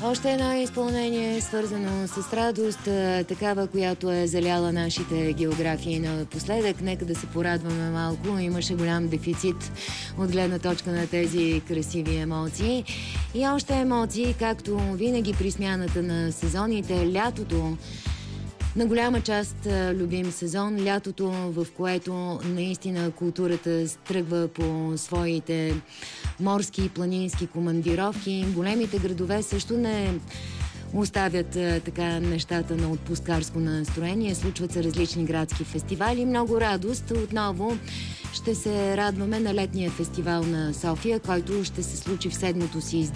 Още едно изпълнение, свързано с радост, такава, която е заляла нашите географии напоследък. Нека да се порадваме малко. Имаше голям дефицит от гледна точка на тези красиви емоции. И още емоции, както винаги при смяната на сезоните, лятото. На голяма част любим сезон, лятото, в което наистина културата тръгва по своите морски и планински командировки. Големите градове също не оставят така нещата на отпускарско настроение. Случват се различни градски фестивали. Много радост. Отново ще се радваме на летния фестивал на София, който ще се случи в седмото си издание.